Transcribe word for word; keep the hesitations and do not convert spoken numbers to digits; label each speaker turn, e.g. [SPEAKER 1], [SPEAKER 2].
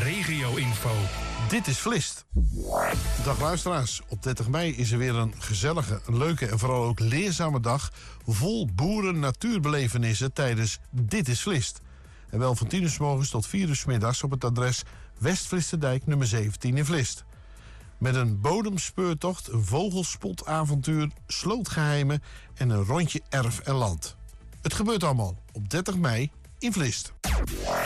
[SPEAKER 1] regio-info.
[SPEAKER 2] Dit is Vlist. Dag luisteraars. Op dertig mei is er weer een gezellige, leuke en vooral ook leerzame dag vol boeren-natuurbelevenissen tijdens Dit is Vlist. En wel van tien uur 's morgens tot vier uur 's middags op het adres West-Vlisterdijk nummer zeventien in Vlist. Met een bodemspeurtocht, een vogelspotavontuur, slootgeheimen en een rondje erf en land. Het gebeurt allemaal op dertig mei in Vlist.